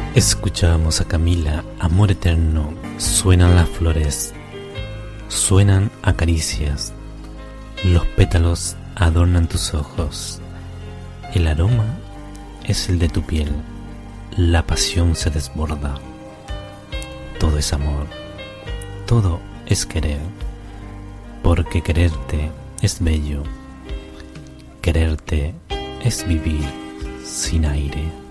Escuchábamos a Camila, Amor Eterno. Suenan las flores, suenan a caricias, los pétalos adornan tus ojos, el aroma es el de tu piel, la pasión se desborda. Todo es amor, todo es querer, porque quererte es bello, quererte es vivir sin aire.